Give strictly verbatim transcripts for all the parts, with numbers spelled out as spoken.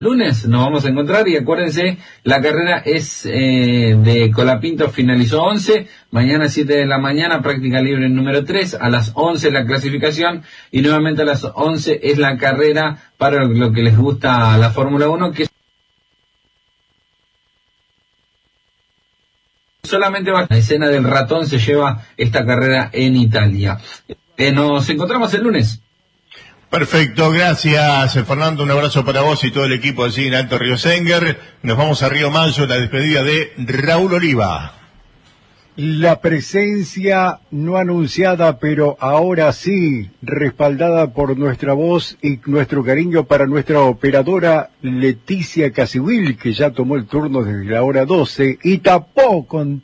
Lunes nos vamos a encontrar y acuérdense, la carrera es eh, de Colapinto, finalizó once, mañana siete de la mañana, práctica libre número tres, a las once la clasificación y nuevamente a las once es la carrera para lo que les gusta la Fórmula uno, que solamente va, la escena del ratón se lleva esta carrera en Italia. Eh, nos encontramos el lunes. Perfecto, gracias Fernando, un abrazo para vos y todo el equipo allí en Alto Río Senguer. Nos vamos a Río Mayo, la despedida de Raúl Oliva. La presencia no anunciada, pero ahora sí, respaldada por nuestra voz y nuestro cariño para nuestra operadora Leticia Casihuil, que ya tomó el turno desde la hora doce y tapó con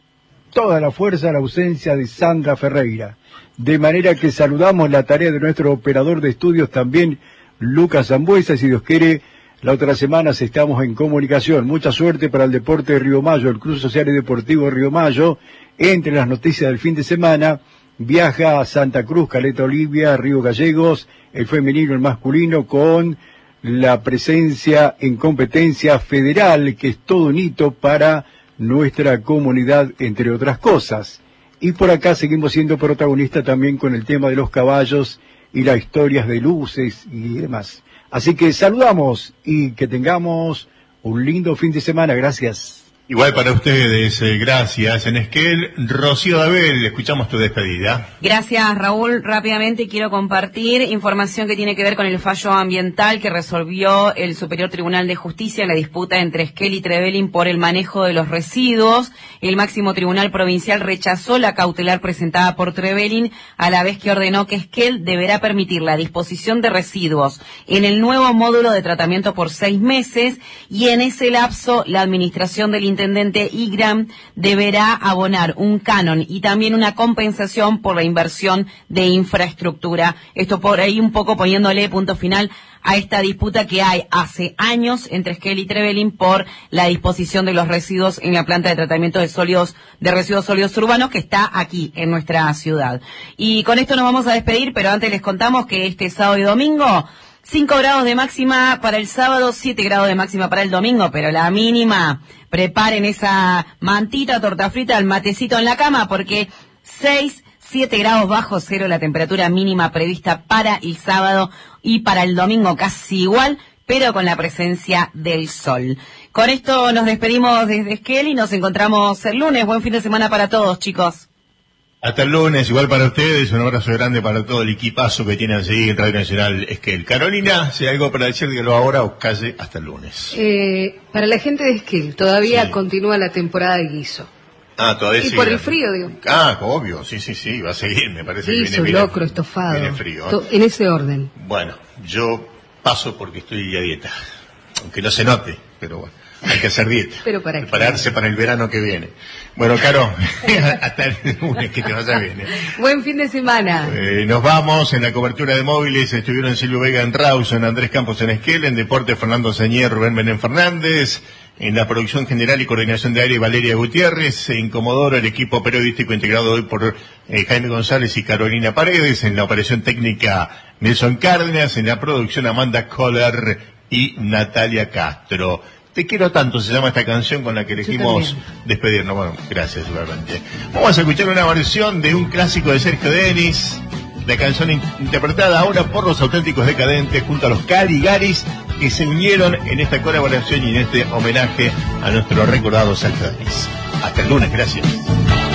toda la fuerza la ausencia de Sandra Ferreira. De manera que saludamos la tarea de nuestro operador de estudios también, Lucas Zambuesa, y si Dios quiere, la otra semana estamos en comunicación. Mucha suerte para el deporte de Río Mayo, el Club Social y Deportivo Río Mayo. Entre las noticias del fin de semana, viaja a Santa Cruz, Caleta Olivia, Río Gallegos, el femenino, el masculino, con la presencia en competencia federal, que es todo un hito para nuestra comunidad, entre otras cosas. Y por acá seguimos siendo protagonistas también con el tema de los caballos y las historias de luces y demás. Así que saludamos y que tengamos un lindo fin de semana. Gracias. Igual para ustedes, eh, gracias. En Esquel, Rocío Dabel, escuchamos tu despedida. Gracias, Raúl. Rápidamente quiero compartir información que tiene que ver con el fallo ambiental que resolvió el Superior Tribunal de Justicia en la disputa entre Esquel y Trevelin por el manejo de los residuos. El máximo tribunal provincial rechazó la cautelar presentada por Trevelin, a la vez que ordenó que Esquel deberá permitir la disposición de residuos en el nuevo módulo de tratamiento por seis meses y en ese lapso la administración del intendente Igram deberá abonar un canon y también una compensación por la inversión de infraestructura. Esto por ahí un poco poniéndole punto final a esta disputa que hay hace años entre Esquel y Trevelin por la disposición de los residuos en la planta de tratamiento de sólidos, de residuos sólidos urbanos que está aquí en nuestra ciudad. Y con esto nos vamos a despedir, pero antes les contamos que este sábado y domingo cinco grados de máxima para el sábado, siete grados de máxima para el domingo, pero la mínima, preparen esa mantita, torta frita, el matecito en la cama, porque seis, siete grados bajo cero la temperatura mínima prevista para el sábado y para el domingo casi igual, pero con la presencia del sol. Con esto nos despedimos desde Esquel y nos encontramos el lunes. Buen fin de semana para todos, chicos. Hasta el lunes, igual para ustedes, un abrazo grande para todo el equipazo que tiene allí en Radio Nacional Esquel. Carolina, si hay algo para decir, dígalo ahora o calle hasta el lunes. Eh, para la gente de Esquel, todavía sí. Continúa la temporada de guiso. Ah, todavía Y sigue. por el frío, digo. Ah, obvio, sí, sí, sí, va a seguir, me parece Guiso, que viene, locro, viene, estofado. viene frío. To- en ese orden. Bueno, yo paso porque estoy a dieta, aunque no se note, pero bueno. Hay que hacer dieta. ¿Pero para qué? Prepararse para el verano que viene. Bueno, Caro, hasta el lunes, que te vaya bien. ¿eh? Buen fin de semana. Eh, nos vamos en la cobertura de móviles. Estuvieron Silvio Vega en Rawson, Andrés Campos en Esquel, en Deporte Fernando Señer, Rubén Belén Fernández, en la producción general y coordinación de aire Valeria Gutiérrez, en Comodoro el equipo periodístico integrado hoy por eh, Jaime González y Carolina Paredes, en la operación técnica Nelson Cárdenas, en la producción Amanda Kohler y Natalia Castro. Te quiero tanto, se llama esta canción con la que elegimos despedirnos. Bueno, gracias, igualmente. Vamos a escuchar una versión de un clásico de Sergio Denis, la canción in- interpretada ahora por los Auténticos Decadentes junto a los Caligaris, que se unieron en esta colaboración y en este homenaje a nuestro recordado Sergio Denis. Hasta el lunes, gracias.